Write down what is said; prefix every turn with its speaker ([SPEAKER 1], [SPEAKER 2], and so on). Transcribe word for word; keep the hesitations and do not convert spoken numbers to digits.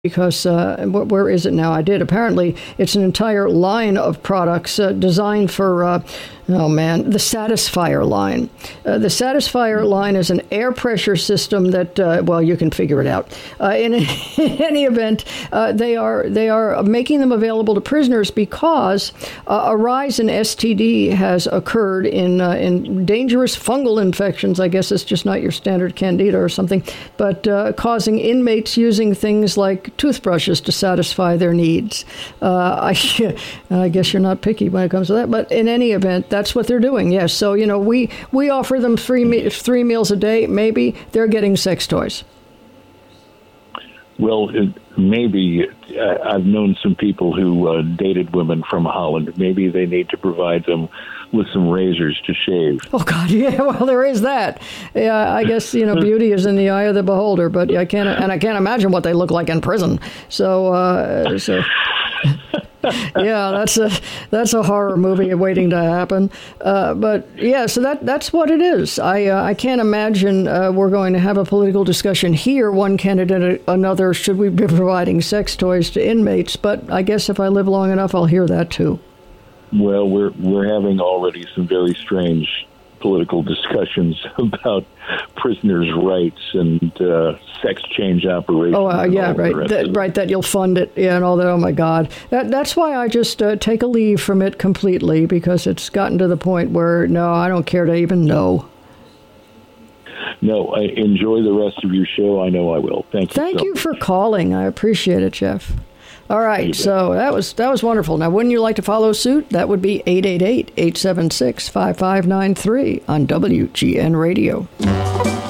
[SPEAKER 1] because uh, where is it now? I did. Apparently, it's an entire line of products uh, designed for, uh, oh man, the Satisfier line. Uh, the Satisfier line is an air pressure system that, uh, well, you can figure it out. Uh, in, in any event, uh, they are they are making them available to prisoners because uh, a rise in S T D has occurred in uh, in dangerous fungal infections. I guess it's just not your standard candida or something, but uh, causing inmates using things like toothbrushes to satisfy their needs. Uh, I, I guess you're not picky when it comes to that, but in any event, that's what they're doing. Yes, so you know we we offer them three me- three meals a day. Maybe they're getting sex toys.
[SPEAKER 2] Well, it, maybe uh, I've known some people who uh, dated women from Holland. Maybe they need to provide them with some razors to shave.
[SPEAKER 1] Oh God, yeah. Well, there is that. Yeah, I guess you know beauty is in the eye of the beholder. But I can't, and I can't imagine what they look like in prison. So, uh, so. yeah, that's a that's a horror movie waiting to happen. Uh, but yeah, so that that's what it is. I uh, I can't imagine uh, we're going to have a political discussion here, one candidate another. Should we be providing sex toys to inmates? But I guess if I live long enough, I'll hear that too.
[SPEAKER 2] Well, we're we're having already some very strange political discussions about prisoners' rights and uh, sex change operations.
[SPEAKER 1] Oh, uh, yeah, right. That, right, that you'll fund it, yeah, and all that. Oh, my God. That, that's why I just uh, take a leave from it completely, because it's gotten to the point where, no, I don't care to even know.
[SPEAKER 2] No, I enjoy the rest of your show. I know I will. Thank you.
[SPEAKER 1] Thank
[SPEAKER 2] so
[SPEAKER 1] you
[SPEAKER 2] much.
[SPEAKER 1] for calling. I appreciate it, Jeff. All right, so that was that was wonderful. Now, wouldn't you like to follow suit? That would be eight eight eight, eight seven six, five five nine three on W G N Radio.